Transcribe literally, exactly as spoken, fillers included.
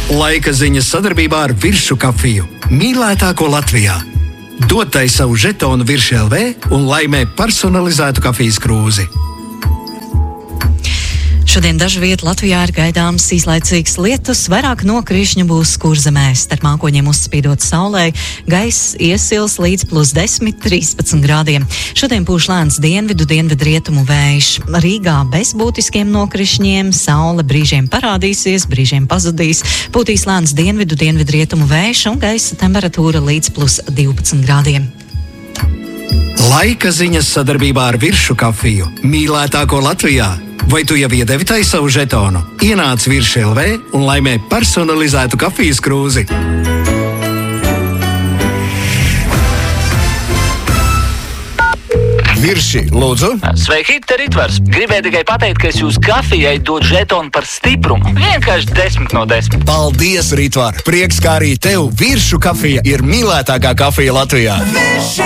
Laika ziņas sadarbībā ar Viršu kafiju, mīlētāko Latvijā. Dod tai savu žetonu Virši L V un laimē personalizētu kafijas krūzi. Šodien dažu vietu Latvijā ir gaidāms īslaicīgs lietus, vairāk nokrišņu būs Kurzemē. Starp mākoņiem uzspīdot saulē, gaiss iesils līdz plus desmit, trīspadsmit grādiem. Šodien pūš lēns dienvidu, dienvidrietumu vējš. Rīgā bez būtiskiem nokrišņiem, saule brīžiem parādīsies, brīžiem pazudīs. Pūtīs lēns dienvidu, dienvidrietumu vējš un gaisa temperatūra līdz plus divpadsmit grādiem. Laika ziņas sadarbībā ar Viršu kafiju, mīlētāko Latvijā. Vai tu jau iedevi tai savu žetonu? Ienāc Virši L V un laimē personalizētu kafijas krūzi. Virši, lūdzu. Sveiki, te Ritvars. Gribēju tikai pateikt, ka es jūs kafijai dod žetonu par stiprumu. Vienkārši desmit no desmit. Paldies, Ritvar! Prieks, kā arī tev Viršu kafija ir mīlētākā kafija Latvijā. Virši!